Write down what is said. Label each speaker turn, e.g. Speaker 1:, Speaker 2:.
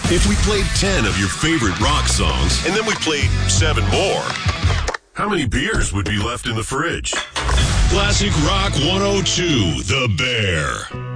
Speaker 1: If we played 10 of your favorite rock songs, and then we played 7 more, how many beers would be left in the fridge? Classic Rock 102, The Bear.